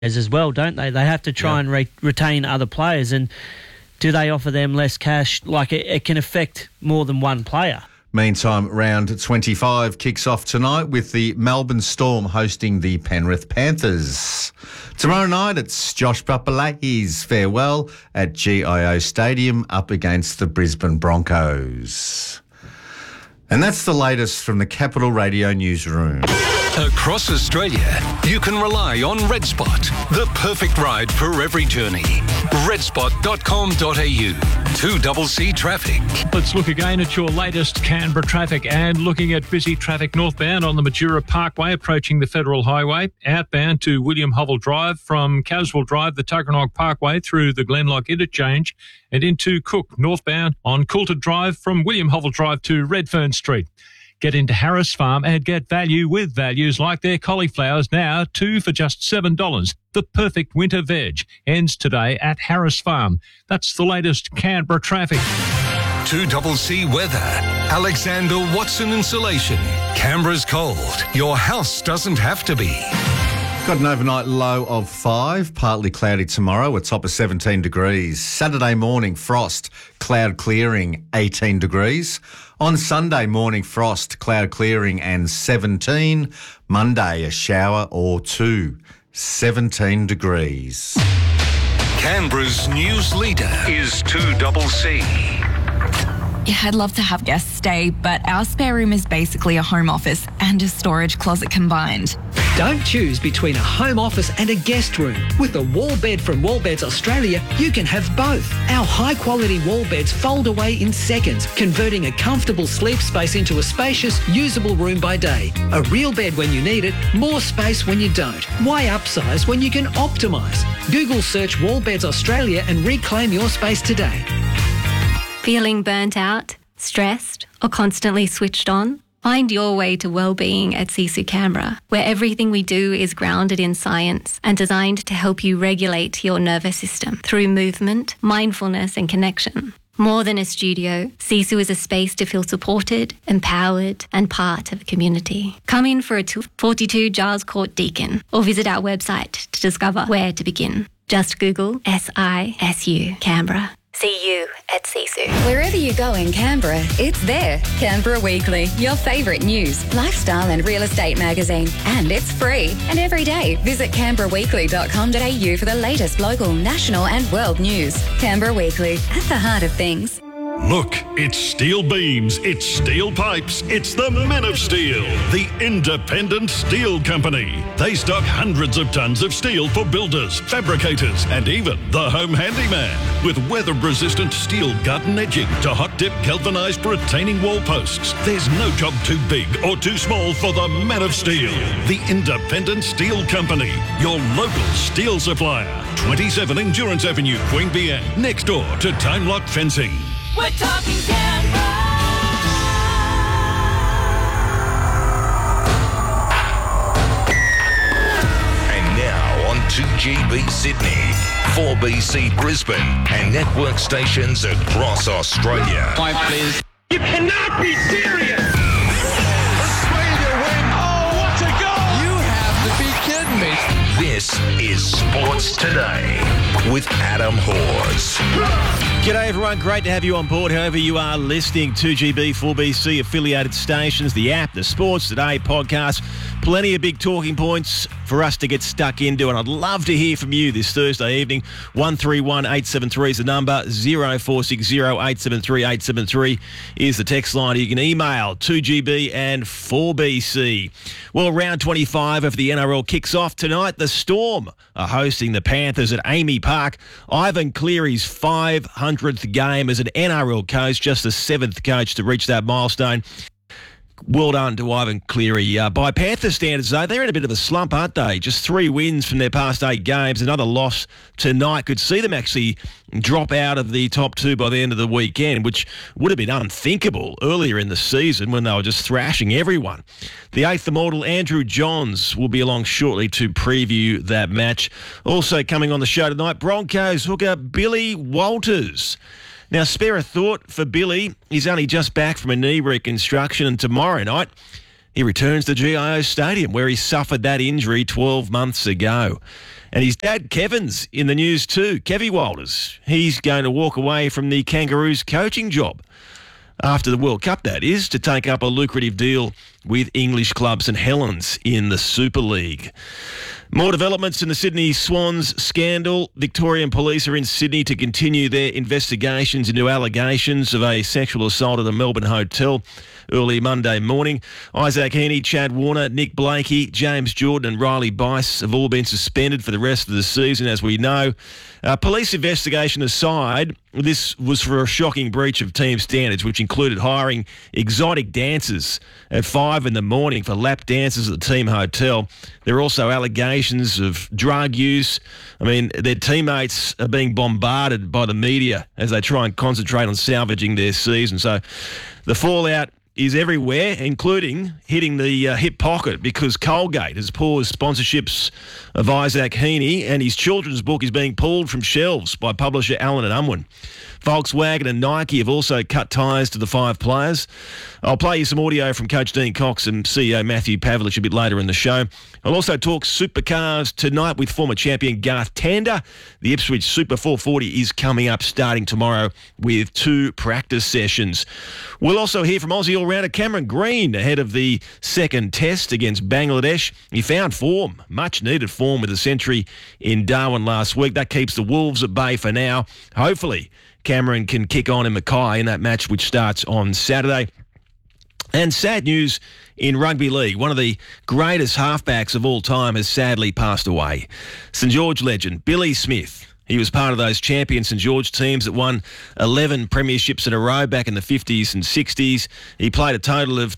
as well, don't they? They have to try and retain other players, and do they offer them less cash? Like it can affect more than one player. Meantime, round 25 kicks off tonight with the Melbourne Storm hosting the Penrith Panthers. Tomorrow night, it's Josh Papalai's farewell at GIO Stadium up against the Brisbane Broncos. And that's the latest from the Capital Radio newsroom. Across Australia, you can rely on Red Spot, the perfect ride for every journey. Redspot.com.au. 2CC traffic. Let's look again at your latest Canberra traffic and looking at busy traffic northbound on the Majura Parkway approaching the Federal Highway, outbound to William Hovell Drive from Caswell Drive, the Tuggeranong Parkway through the Glenlock Interchange and into Cook northbound on Coulter Drive from William Hovell Drive to Redfern Street. Get into Harris Farm and get value with values like their cauliflowers now 2 for just $7. The perfect winter veg ends today at Harris Farm. That's the latest Canberra traffic. 2CC weather. Alexander Watson Insulation. Canberra's cold. Your house doesn't have to be. Got an overnight low of 5, partly cloudy tomorrow, a top of 17 degrees. Saturday morning, frost, cloud clearing, 18 degrees. On Sunday morning, frost, cloud clearing and 17. Monday, a shower or 2, 17 degrees. Canberra's news leader is 2CC. Yeah, I'd love to have guests stay, but our spare room is basically a home office and a storage closet combined. Don't choose between a home office and a guest room. With a wall bed from Wallbeds Australia, you can have both. Our high-quality wall beds fold away in seconds, converting a comfortable sleep space into a spacious, usable room by day. A real bed when you need it, more space when you don't. Why upsize when you can optimise? Google search Wallbeds Australia and reclaim your space today. Feeling burnt out, stressed, or constantly switched on? Find your way to wellbeing at Sisu Canberra, where everything we do is grounded in science and designed to help you regulate your nervous system through movement, mindfulness and connection. More than a studio, Sisu is a space to feel supported, empowered and part of a community. Come in for a 42 Giles Court Deakin or visit our website to discover where to begin. Just Google SISU Canberra. See you at Sisu. Wherever you go in Canberra, it's there. Canberra Weekly, your favourite news, lifestyle and real estate magazine. And it's free. And every day, visit canberraweekly.com.au for the latest local, national and world news. Canberra Weekly, at the heart of things. Look, it's steel beams, it's steel pipes, it's the Men of Steel, the independent steel company. They stock hundreds of tons of steel for builders, fabricators, and even the home handyman. With weather-resistant steel garden edging to hot-dip galvanised retaining wall posts, there's no job too big or too small for the Men of Steel, the independent steel company, your local steel supplier. 27 Endurance Avenue, Queanbeyan, next door to Time Lock Fencing. We're talking Canberra. And now on 2GB Sydney, 4BC Brisbane, and network stations across Australia. Hi, please. You cannot be serious! Australia win. Oh, what a goal! You have to be kidding me. This is Sports Today with Adam Hawes. G'day everyone, great to have you on board however you are listening. 2GB, 4BC affiliated stations, the app, the Sports Today podcast, plenty of big talking points for us to get stuck into, and I'd love to hear from you this Thursday evening. 131 873 is the number, 0460 873 873 is the text line. You can email 2GB and 4BC. Well, round 25 of the NRL kicks off tonight. The Storm are hosting the Panthers at Amy Park. Ivan Cleary's 500th game as an NRL coach, just the 7th coach to reach that milestone. Well done to Ivan Cleary. By Panther standards, though, they're in a bit of a slump, aren't they? Just 3 wins from their past 8 games. Another loss tonight could see them actually drop out of the top 2 by the end of the weekend, which would have been unthinkable earlier in the season when they were just thrashing everyone. The 8th Immortal, Andrew Johns, will be along shortly to preview that match. Also coming on the show tonight, Broncos hooker Billy Walters. Now, spare a thought for Billy. He's only just back from a knee reconstruction, and tomorrow night He returns to GIO Stadium, where he suffered that injury 12 months ago. And his dad, Kevin's, in the news too. Kevy Walters. He's going to walk away from the Kangaroos coaching job after the World Cup, that is, to take up a lucrative deal with English club St Helens in the Super League. More developments in the Sydney Swans scandal. Victorian police are in Sydney to continue their investigations into allegations of a sexual assault at a Melbourne hotel early Monday morning. Isaac Heaney, Chad Warner, Nick Blakey, James Jordan and Riley Bice have all been suspended for the rest of the season, as we know. Police investigation aside, this was for a shocking breach of team standards, which included hiring exotic dancers at 5 a.m. for lap dances at the team hotel. There are also allegations of drug use. I mean, their teammates are being bombarded by the media as they try and concentrate on salvaging their season. So the fallout is everywhere, including hitting the hip pocket, because Colgate has paused sponsorships of Isaac Heaney, and his children's book is being pulled from shelves by publisher Allen & Unwin. Volkswagen and Nike have also cut ties to the 5 players. I'll play you some audio from Coach Dean Cox and CEO Matthew Pavlich a bit later in the show. I'll also talk supercars tonight with former champion Garth Tander. The Ipswich Super 440 is coming up starting tomorrow with 2 practice sessions. We'll also hear from Aussie all-rounder Cameron Green ahead of the second test against Bangladesh. He found form, much-needed form, with a century in Darwin last week. That keeps the Wolves at bay for now. Hopefully, Cameron can kick on in Mackay in that match which starts on Saturday. And sad news in rugby league. One of the greatest halfbacks of all time has sadly passed away. St George legend Billy Smith. He was part of those champion St George teams that won 11 premierships in a row back in the 50s and 60s. He played a total of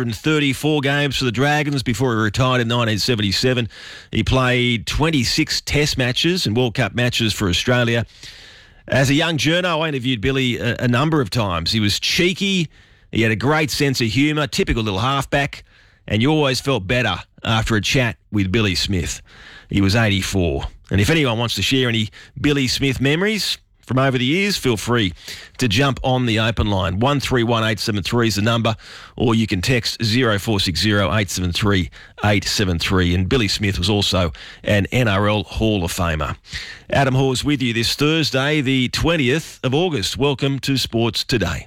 234 games for the Dragons before he retired in 1977. He played 26 Test matches and World Cup matches for Australia. As a young journo, I interviewed Billy a number of times. He was cheeky. He had a great sense of humour, typical little halfback, and you always felt better after a chat with Billy Smith. He was 84. And if anyone wants to share any Billy Smith memories from over the years, feel free to jump on the open line. 131873 is the number, or you can text 0460 873 873. And Billy Smith was also an NRL Hall of Famer. Adam Hawes with you this Thursday, the 20th of August. Welcome to Sports Today.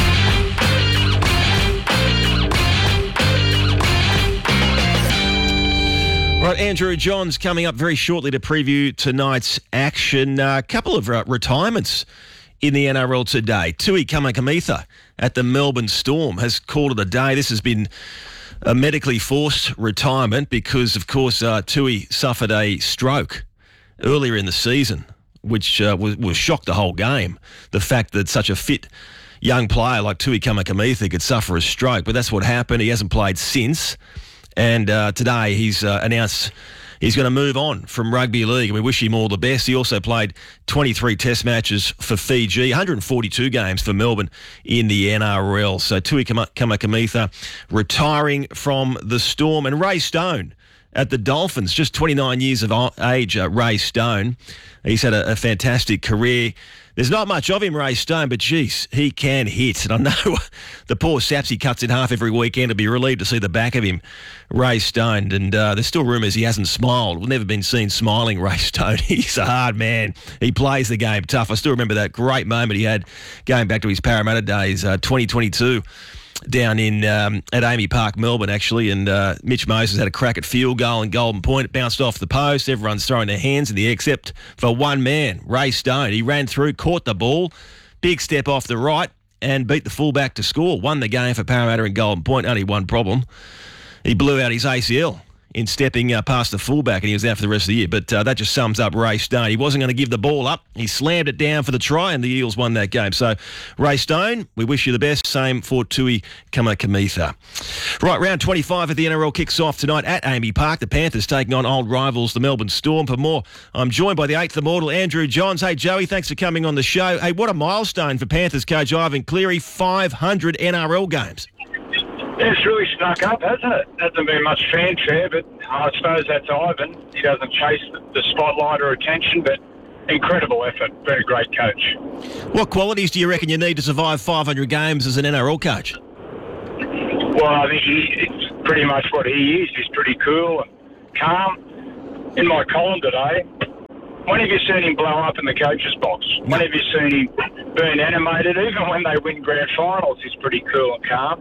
Right, Andrew Johns coming up very shortly to preview tonight's action. A couple of retirements in the NRL today. Tui Kamikamica at the Melbourne Storm has called it a day. This has been a medically forced retirement because, of course, Tui suffered a stroke earlier in the season, which was shocked the whole game. The fact that such a fit young player like Tui Kamikamica could suffer a stroke, but that's what happened. He hasn't played since. And today he's announced he's going to move on from rugby league, and we wish him all the best. He also played 23 test matches for Fiji, 142 games for Melbourne in the NRL. So Tui Kamikamica retiring from the Storm. And Ray Stone at the Dolphins, just 29 years of age, Ray Stone. He's had a fantastic career. There's not much of him, Ray Stone, but geez, he can hit. And I know the poor Saps he cuts in half every weekend. I'll be relieved to see the back of him, Ray Stone. And there's still rumours he hasn't smiled. We've never been seen smiling, Ray Stone. He's a hard man. He plays the game tough. I still remember that great moment he had going back to his Parramatta days, 2022. Down in at Amy Park, Melbourne, actually, and Mitch Moses had a crack at field goal and Golden Point. It bounced off the post. Everyone's throwing their hands in the air except for one man, Ray Stone. He ran through, caught the ball, big step off the right, and beat the fullback to score. Won the game for Parramatta and Golden Point. Only one problem. He blew out his ACL in stepping past the fullback, and he was out for the rest of the year. But that just sums up Ray Stone. He wasn't going to give the ball up. He slammed it down for the try, and the Eels won that game. So, Ray Stone, we wish you the best. Same for Tui Kamikamica. Right, round 25 of the NRL kicks off tonight at Amy Park. The Panthers taking on old rivals, the Melbourne Storm. For more, I'm joined by the 8th Immortal, Andrew Johns. Hey, Joey, thanks for coming on the show. Hey, what a milestone for Panthers coach Ivan Cleary, 500 NRL games. Yeah, it's really snuck up, hasn't it? Hasn't been much fanfare, but I suppose that's Ivan. He doesn't chase the spotlight or attention, but incredible effort. Very great coach. What qualities do you reckon you need to survive 500 games as an NRL coach? Well, I think it's pretty much what he is. He's pretty cool and calm. In my column today, when have you seen him blow up in the coach's box? When have you seen him burn animated? Even when they win grand finals, he's pretty cool and calm.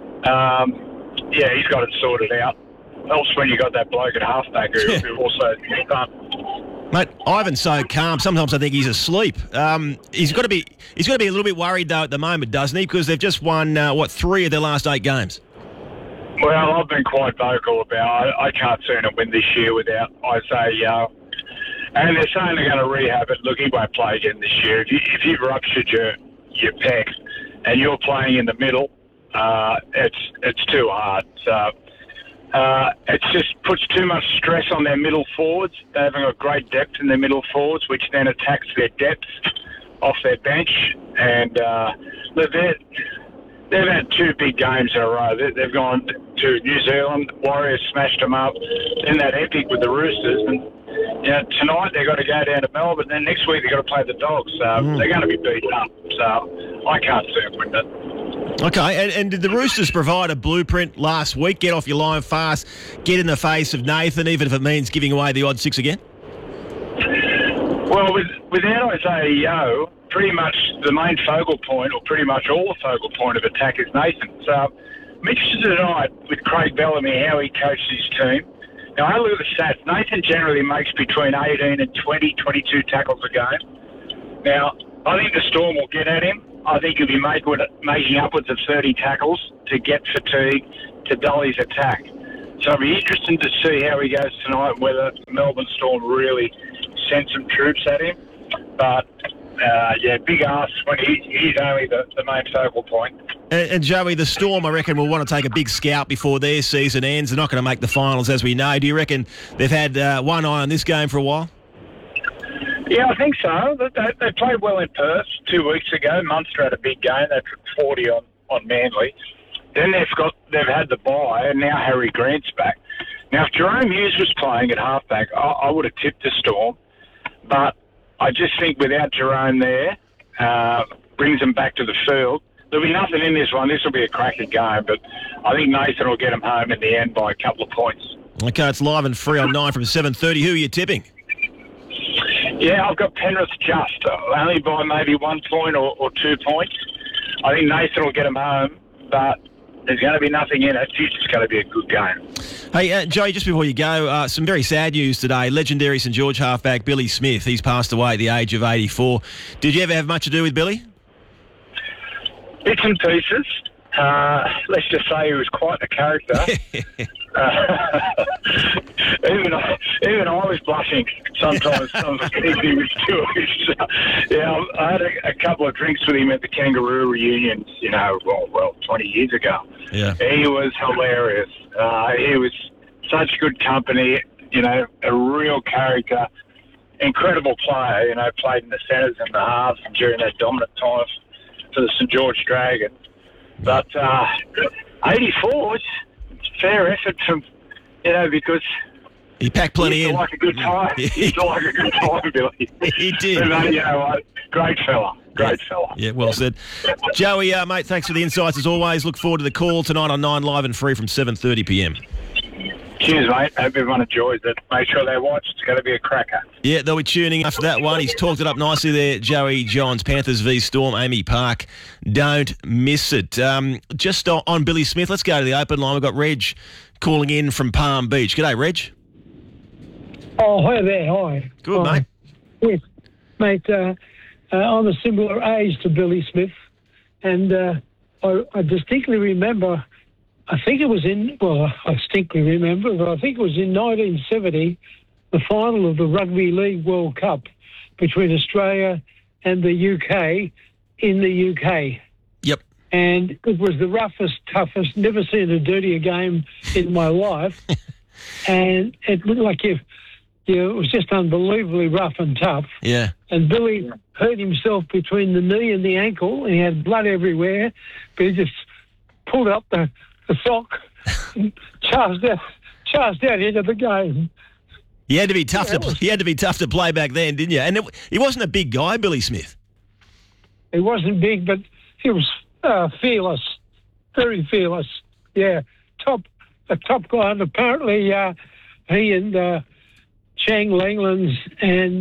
He's got it sorted out. Else when you got that bloke at halfback who also done. Mate, Ivan's so calm. Sometimes I think he's asleep. He's got to be a little bit worried though at the moment, doesn't he? Because they've just won 3 of their last 8 games. Well, I've been quite vocal about I can't see them win this year without Isaiah Yeo. And they're saying they're going to rehab it. Look, he won't play again this year. If you've ruptured your pec and you're playing in the middle, it's too hard. So it just puts too much stress on their middle forwards. They haven't got great depth in their middle forwards, which then attacks their depth off their bench. And they've had 2 big games in a row. They've gone to New Zealand, Warriors smashed them up, then that epic with the Roosters, and tonight they've got to go down to Melbourne, then next week they've got to play the Dogs, so they're going to be beaten up. So I can't see them win it. Okay, and did the Roosters provide a blueprint last week? Get off your line fast, get in the face of Nathan, even if it means giving away the odd 6 again? Well, without Isaiah Yeo, pretty much the main focal point, or pretty much all the focal point of attack is Nathan. So I'm interested tonight with Craig Bellamy, how he coaches his team. Now, I look at the stats. Nathan generally makes between 18 and 20, 22 tackles a game. Now, I think the Storm will get at him. I think he'll be making upwards of 30 tackles to get fatigue, to dull his attack. So it'll be interesting to see how he goes tonight, whether Melbourne Storm really send some troops at him. But, big ask when he's only the main focal point. And Joey, the Storm, I reckon, will want to take a big scout before their season ends. They're not going to make the finals, as we know. Do you reckon they've had one eye on this game for a while? Yeah, I think so. They played well in Perth 2 weeks ago. Munster had a big game. They put 40 on Manly. Then they've had the bye, and now Harry Grant's back. Now, if Jerome Hughes was playing at halfback, I would have tipped the Storm. But I just think without Jerome there, brings them back to the field. There'll be nothing in this one. This will be a cracking game, but I think Nathan will get them home in the end by a couple of points. Okay, it's live and free on 9 from 7:30. Who are you tipping? Yeah, I've got Penrith just, only by maybe 1 point or 2 points. I think Nathan will get them home, but there's going to be nothing in it. It's just going to be a good game. Hey, Joey, just before you go, some very sad news today. Legendary St George halfback Billy Smith, he's passed away at the age of 84. Did you ever have much to do with Billy? Bits and pieces. Let's just say he was quite the character. Even I was blushing sometimes. He was Jewish. I had a couple of drinks with him at the Kangaroo reunions, 20 years ago. Yeah. He was hilarious. He was such good company, a real character, incredible player, played in the centres and the halves during that dominant time for the St George Dragons. But 84, it's a fair effort from, because he packed plenty in. Like a good time. He used to like a good time, Billy. He did. But, you know what? Great fella. Great fella. Yeah, well said. Joey, mate, thanks for the insights as always. Look forward to the call tonight on 9 live and free from 7:30 p.m. Cheers, mate. Hope everyone enjoys it. Make sure they watch. It's going to be a cracker. Yeah, they'll be tuning after that one. He's talked it up nicely there, Joey Johns. Panthers v Storm, Amy Park. Don't miss it. Just on Billy Smith, let's go to the open line. We've got Reg calling in from Palm Beach. G'day, Reg. Oh, hi there. Hi. Good, mate. Yes, mate. I'm a similar age to Billy Smith, and I distinctly remember. I distinctly remember, but I think it was in 1970, the final of the Rugby League World Cup between Australia and the UK in the UK. Yep. And it was the roughest, toughest, never seen a dirtier game in my life. And it looked like it was just unbelievably rough and tough. Yeah. And Billy hurt himself between the knee and the ankle, and he had blood everywhere, but he just pulled up the sock and charged out into the game. He had to be tough to play back then, didn't you? And he wasn't a big guy, Billy Smith. He wasn't big, but he was fearless, very fearless. Yeah, top a top guy, and apparently he and Chang Langlands and